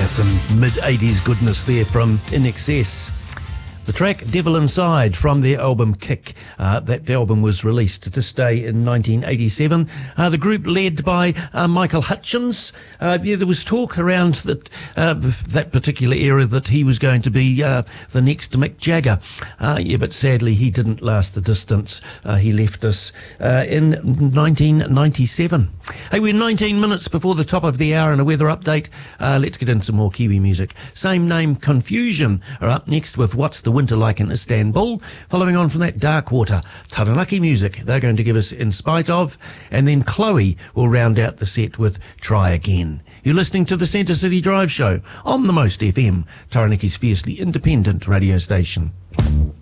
Some mid-80s goodness there from In Excess. The track Devil Inside from their album Kick. That album was released this day in 1987. The group led by Michael Hutchence. There was talk around that particular era that he was going to be the next Mick Jagger. But sadly he didn't last the distance. He left us in 1997. Hey, we're 19 minutes before the top of the hour and a weather update. Let's get into some more Kiwi music. Same Name Confusion are up next with What's the Winter Like in Istanbul. Following on from that, Darkwater, Taranaki music. They're going to give us In Spite Of. And then Chloe will round out the set with Try Again. You're listening to the Centre City Drive Show on the Most FM, Taranaki's fiercely independent radio station.